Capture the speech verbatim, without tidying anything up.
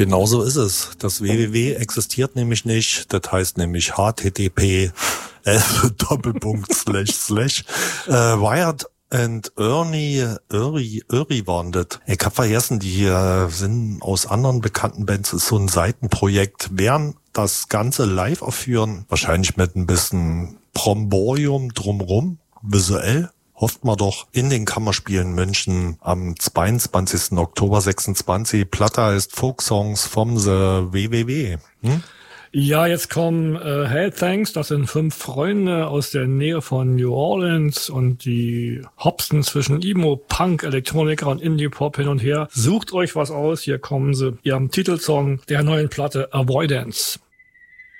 Genauso ist es. Das www existiert nämlich nicht. Das heißt nämlich H T T P Doppelpunkt slash slash äh, Wired and Ernie, Ernie, Ernie waren das. Ich hab vergessen, die äh, sind aus anderen bekannten Bands, ist so ein Seitenprojekt, werden das Ganze live aufführen, wahrscheinlich mit ein bisschen Bromborium drumrum, visuell. Hofft man doch, in den Kammerspielen München am zweiundzwanzigsten Oktober sechsundzwanzig. Platte heißt Folk Songs vom The W W W. Hm? Ja, jetzt kommen äh, Hell Thanks, das sind fünf Freunde aus der Nähe von New Orleans und die hopsen zwischen Emo, Punk, Elektroniker und Indie-Pop hin und her. Sucht euch was aus, hier kommen sie. Ihr habt einen Titelsong der neuen Platte Avoidance.